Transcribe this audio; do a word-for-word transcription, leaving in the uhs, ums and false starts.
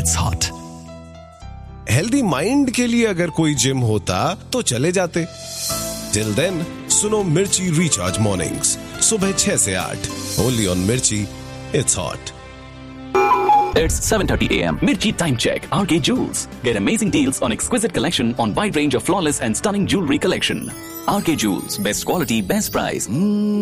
It's hot. Healthy mind के लिए अगर कोई जिम होता तो चले जाते। टिल देन सुनो मिर्ची रिचार्ज मॉर्निंग्स सुबह छह से आठ ओनली ऑन मिर्ची, it's hot. It's seven thirty a m Mirchi Time Check. R K Jewels. Get amazing deals on exquisite collection on wide range of flawless and stunning jewelry collection. R K Jewels. Best quality, best price. Mm.